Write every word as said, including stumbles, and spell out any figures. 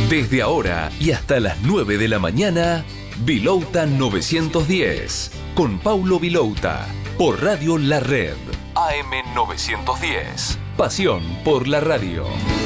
Desde ahora y hasta las nueve de la mañana, Vilouta novecientos diez, con Paulo Vilouta, por Radio La Red, A M novecientos diez. Pasión por la radio.